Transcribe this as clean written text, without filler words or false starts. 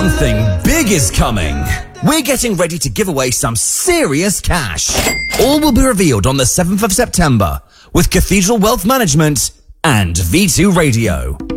Something big is coming. We're getting ready to give away some serious cash. All will be revealed on the 7th of September with Cathedral Wealth Management and V2 Radio.